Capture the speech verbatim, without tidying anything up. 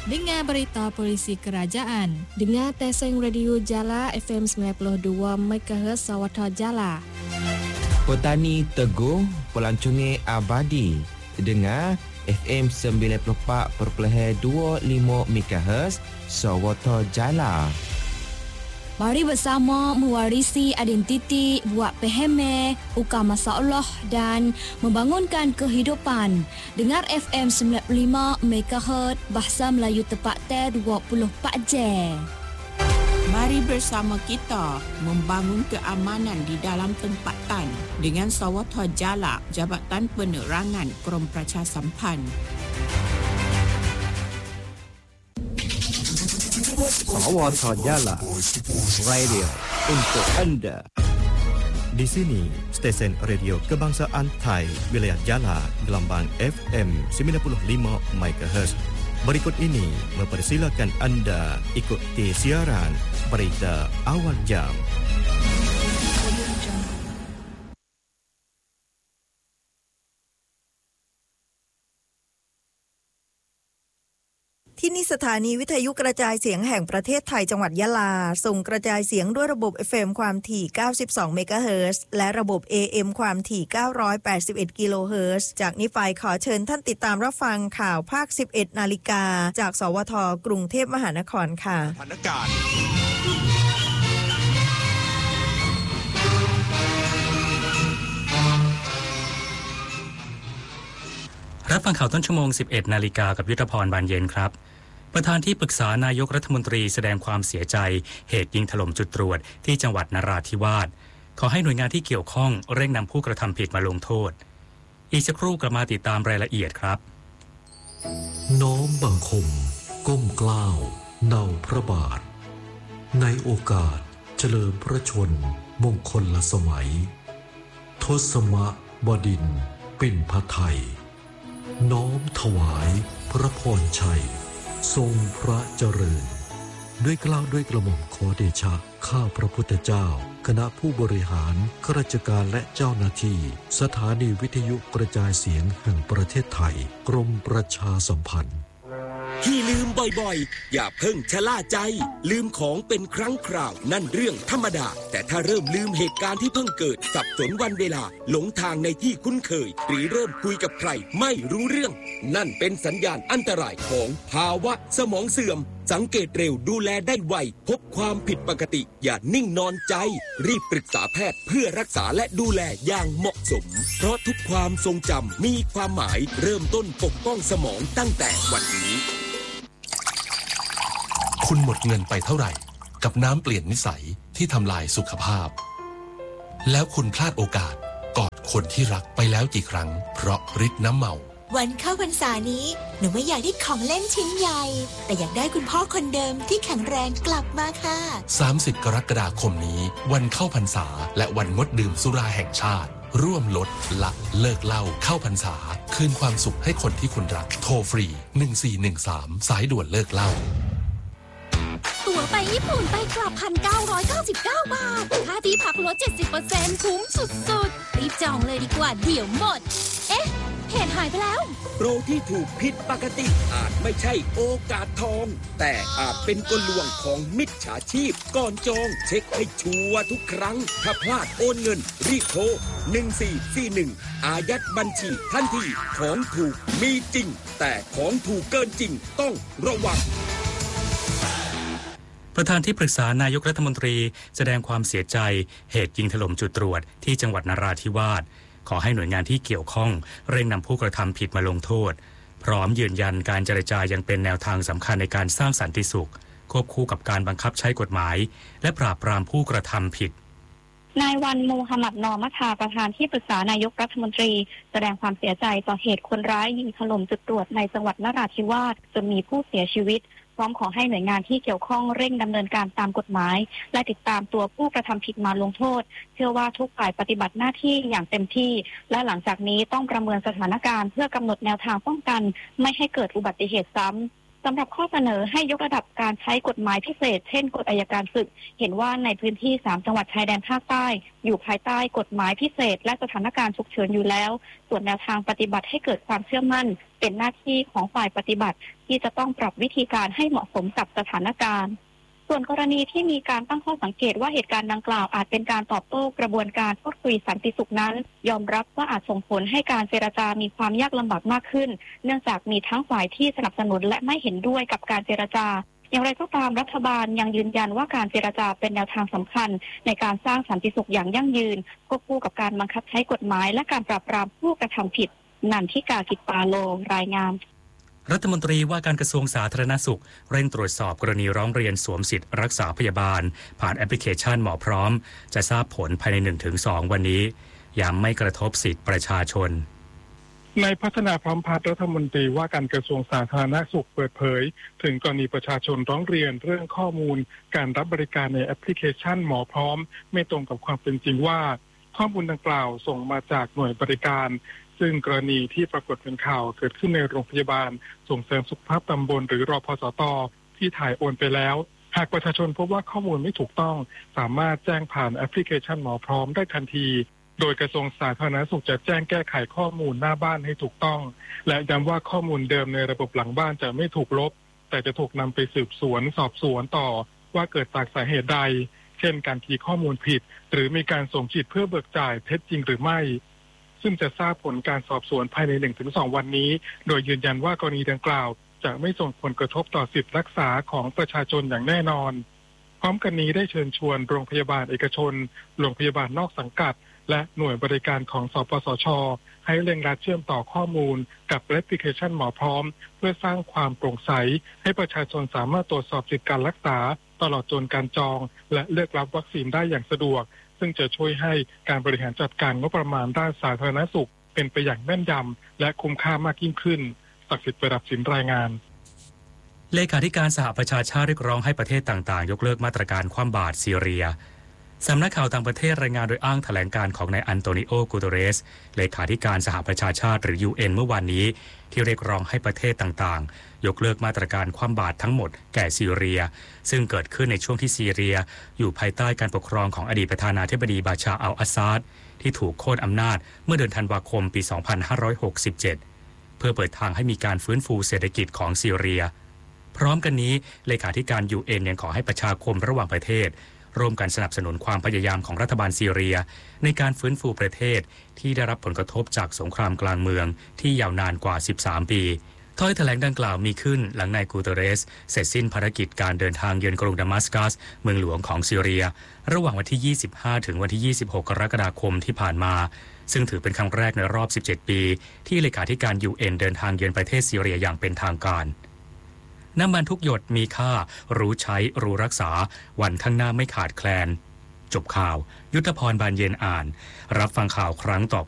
Dengar berita polisi kerajaan. Dengar Teseng Radio Jala F M sembilan puluh dua megahertz Sawatha Jala. Petani Teguh pelancongan abadi. Dengar F M sembilan puluh empat perpuluhan dua lima megahertz Sawatha Jala. Mari bersama mewarisi identiti, buat peheme, ukar masalah dan membangunkan kehidupan. Dengar F M sembilan puluh lima megahertz Bahasa Melayu tepat ter dua puluh empat jam. Mari bersama kita membangun keamanan di dalam tempatan dengan Sawatha Jala, Jabatan Penerangan Krom Pracha Sampan. Sawatha Jala Radio untuk anda. Di sini stesen radio kebangsaan Thai wilayah Jala gelambang F M sembilan puluh lima megahertz. Berikut ini mempersilakan anda ikuti siaran berita awal jam. ที่นี่สถานีวิทยุกระจายเสียงแห่งประเทศไทยจังหวัดยะลาส่งกระจายเสียงด้วยระบบ เอฟ เอ็ม ความถี่เก้าสิบสองเมกะเฮิรตซ์และระบบ เอ เอ็ม ความถี่เก้าร้อยแปดสิบเอ็ดกิโลเฮิรตซ์จากนี้ไปขอเชิญท่านติดตามรับฟังข่าวภาค สิบเอ็ดนาฬิกาจากสวทกรุงเทพมหานครค่ะสถานการณ์รับฟังข่าวต้นชั่วโมง สิบเอ็ดนาฬิกากับยุทธพรบานเย็นครับประธานที่ปรึกษานายกรัฐมนตรีแสดงความเสียใจเหตุยิงถล่มจุดตรวจที่จังหวัดนราธิวาสขอให้หน่วยงานที่เกี่ยวข้องเร่งนำผู้กระทำผิดมาลงโทษอีกสักครู่กลับมาติดตามรายละเอียดครับน้อมบังคมก้มเกล้าเนาพระบาทในโอกาสเฉลิมพระชนมงคลสมัยทศมบดินทร์ปิ่นพไทยน้อมถวายพระพรชัยทรงพระเจริญด้วยเกล้าด้วยกระหม่อมขอเดชะข้าพระพุทธเจ้าคณะผู้บริหารข้าราชการและเจ้าหน้าที่สถานีวิทยุกระจายเสียงแห่งประเทศไทยกรมประชาสัมพันธ์ที่ลืมบ่อยๆอย่าเพิ่งชะล่าใจลืมของเป็นครั้งคราวนั่นเรื่องธรรมดาแต่ถ้าเริ่มลืมเหตุการณ์ที่เพิ่งเกิดสับสนวันเวลาหลงทางในที่คุ้นเคยหรือเริ่มคุยกับใครไม่รู้เรื่องนั่นเป็นสัญญาณอันตรายของภาวะสมองเสื่อมสังเกตเร็วดูแลได้ไวพบความผิดปกติอย่านิ่งนอนใจรีบปรึกษาแพทย์เพื่อรักษาและดูแลอย่างเหมาะสมเพราะทุกความทรงจำมีความหมายเริ่มต้นปกป้องสมองตั้งแต่วันนี้คุณหมดเงินไปเท่าไหร่กับน้ำเปลี่ยนนิสัยที่ทำลายสุขภาพแล้วคุณพลาดโอกาสกอดคนที่รักไปแล้วกี่ครั้งเพราะฤทธิ์น้ำเมาวันเข้าพรรษานี้หนูไม่อยากได้ของเล่นชิ้นใหญ่แต่อยากได้คุณพ่อคนเดิมที่แข็งแรงกลับมาค่ะสามสิบกรกฎาคมนี้วันเข้าพรรษาและวันงดดื่มสุราแห่งชาติร่วมลดละเลิกเหล้าเข้าพรรษาคืนความสุขให้คนที่คุณรักโทรฟรีหนึ่งสี่หนึ่งสามสายด่วนเลิกเหล้าตั๋วไปญี่ปุ่นไปกลับ หนึ่งพันเก้าร้อยเก้าสิบเก้า บาทค่าที่พักลด เจ็ดสิบเปอร์เซ็นต์ คุ้มสุดๆรีบจองเลยดีกว่าเดี๋ยวหมดเอ๊ะเพจหายไปแล้วโปรที่ถูกผิดปกติอาจไม่ใช่โอกาสทองแต่อาจเป็นกลลวงของมิจฉาชีพก่อนจองเช็คให้ชัวร์ทุกครั้งถ้าพลาดโอนเงินรีบโทรหนึ่งสี่สี่หนึ่งอายัดบัญชีทันทีของถูกมีจริงแต่ของถูกเกินจริงต้องระวังประธานที่ปรึกษานายกรัฐมนตรีแสดงความเสียใจเหตุยิงถล่มจุดตรวจที่จังหวัดนราธิวาสขอให้หน่วยงานที่เกี่ยวข้องเร่งนำผู้กระทำผิดมาลงโทษพร้อมยืนยันการเจรจายังเป็นแนวทางสำคัญในการสร้างสันติสุขควบคู่กับการบังคับใช้กฎหมายและปราบปรามผู้กระทำผิดนายวันมูฮัมหมัดนอมัทาประธานที่ปรึกษานายกรัฐมนตรีแสดงความเสียใจต่อเหตุคนร้ายยิงถล่มจุดตรวจในจังหวัดนราธิวาสจนมีผู้เสียชีวิตพร้อมขอให้หน่วยงานที่เกี่ยวข้องเร่งดำเนินการตามกฎหมายและติดตามตัวผู้กระทำผิดมาลงโทษเชื่อว่าทุกฝ่ายปฏิบัติหน้าที่อย่างเต็มที่และหลังจากนี้ต้องประเมินสถานการณ์เพื่อกำหนดแนวทางป้องกันไม่ให้เกิดอุบัติเหตุซ้สำหรับข้อเสนอให้ยกระดับการใช้กฎหมายพิเศษเช่นกฎอัยการศึกเห็นว่าในพื้นที่สามจังหวัดชายแดนภาคใต้อยู่ภายใต้กฎหมายพิเศษและสถานการณ์ฉุกเฉินอยู่แล้วส่วนแนวทางปฏิบัติให้เกิดความเชื่อมั่นเป็นหน้าที่ของฝ่ายปฏิบัติที่จะต้องปรับวิธีการให้เหมาะสมกับสถานการณ์ส่วนกรณีที่มีการตั้งข้อสังเกตว่าเหตุการณ์ดังกล่าวอาจเป็นการตอบโต้กระบวนการพูดคุยสันติสุขนั้นยอมรับว่าอาจส่งผลให้การเจรจามีความยากลำบากมากขึ้นเนื่องจากมีทั้งฝ่ายที่สนับสนุนและไม่เห็นด้วยกับการเจรจาอย่างไรก็ตามรัฐบาลยังยืนยันว่าการเจรจาเป็นแนวทางสำคัญในการสร้างสันติสุขอย่างยั่งยืนควบคู่กับการบังคับใช้กฎหมายและการปราบปรามผู้กระทำผิดนันทิกากิจปาโลรายงานรัฐมนตรีว่าการกระทรวงสาธารณสุขเร่งตรวจสอบกรณีร้องเรียนสวมสิทธิ์รักษาพยาบาลผ่านแอปพลิเคชันหมอพร้อมจะทราบผลภายใน หนึ่งถึงสอง วันนี้ย้ำไม่กระทบสิทธิประชาชนนายพัฒนาพร้อมพัฒน์รัฐมนตรีว่าการกระทรวงสาธารณสุขเปิดเผยถึงกรณีประชาชนร้องเรียนเรื่องข้อมูลการรับบริการในแอปพลิเคชันหมอพร้อมไม่ตรงกับความเป็นจริงว่าข้อมูลดังกล่าวส่งมาจากหน่วยบริการซึ่งกรณีที่ปรากฏเป็นข่าวเกิดขึ้นในโรงพยาบาลส่งเสริมสุขภาพตำบลหรือรพสตที่ถ่ายโอนไปแล้วหากประชาชนพบว่าข้อมูลไม่ถูกต้องสามารถแจ้งผ่านแอปพลิเคชันหมอพร้อมได้ทันทีโดยกระทรวงสาธารณสุขจะแจ้งแก้ไขข้อมูลหน้าบ้านให้ถูกต้องและย้ำว่าข้อมูลเดิมในระบบหลังบ้านจะไม่ถูกลบแต่จะถูกนำไปสืบสวนสอบสวนต่อว่าเกิดจากสาเหตุใดเช่นการคีย์ข้อมูลผิดหรือมีการส่งจิตเพื่อเบิกจ่ายเท็จจริงหรือไม่ซึ่งจะทราบผลการสอบสวนภายใน หนึ่งถึงสอง วันนี้โดยยืนยันว่ากรณีดังกล่าวจะไม่ส่งผลกระทบต่อสิทธิรักษาของประชาชนอย่างแน่นอนพร้อมกันนี้ได้เชิญชวนโรงพยาบาลเอกชนโรงพยาบาลนอกสังกัดและหน่วยบริการของสปสช.ให้เร่งรัดเชื่อมต่อข้อมูลกับแอปพลิเคชันหมอพร้อมเพื่อสร้างความโปร่งใสให้ประชาชนสามารถตรวจสอบสิทธิการรักษาตลอดจนการจองและเลือกรับวัคซีนได้อย่างสะดวกซึ่งจะช่วยให้การบริหารจัดการงบประมาณด้านสาธารณสุขเป็นไปอย่างแม่นยำและคุ้มค่ามากยิ่งขึ้นศักดิ์สิทธิ์ประดับสินรายงานเลขาธิการสหประชาชาติเรียกร้องให้ประเทศต่างๆยกเลิกมาตรการคว่ำบาตรซีเรียสำนักข่าวต่างประเทศรายงานโดยอ้างแถลงการของนายอันโตนิโอ กูเตเรสเลขาธิการสหประชาชาติหรือ ยู เอ็น เมื่อวานนี้ที่เรียกร้องให้ประเทศต่างๆยกเลิกมาตรการคว่ำบาตรทั้งหมดแก่ซีเรียซึ่งเกิดขึ้นในช่วงที่ซีเรียอยู่ภายใต้การปกครองของอดีตประธานาธิบดีบาชาร์อัลอาซาดที่ถูกโค่นอำนาจเมื่อเดือนธันวาคมปี สองพันห้าร้อยหกสิบเจ็ด เพื่อเปิดทางให้มีการฟื้นฟูเศรษฐกิจของซีเรียพร้อมกันนี้เลขาธิการ ยู เอ็น ยังขอให้ประชาคมระหว่างประเทศร่วมกันสนับสนุนความพยายามของรัฐบาลซีเรียในการฟื้นฟูประเทศที่ได้รับผลกระทบจากสงครามกลางเมืองที่ยาวนานกว่าสิบสามปีถ้อยแถลงดังกล่าวมีขึ้นหลังนายกูเตเรสเสร็จสิ้นภารกิจการเดินทางเยือนกรุงดามัสกัสเมืองหลวงของซีเรียระหว่างวันที่ยี่สิบห้าถึงวันที่ยี่สิบหกกรกฎาคมที่ผ่านมาซึ่งถือเป็นครั้งแรกในรอบสิบเจ็ดปีที่เลขาธิการ ยู เอ็น เดินทางเยือนประเทศซีเรียอย่างเป็นทางการน้ำมันทุกหยดมีค่ารู้ใช้รู้รักษาวันข้างหน้าไม่ขาดแคลนจบข่าวยุทธพรบานเย็นอ่านรับฟังข่าวครั้งต่อ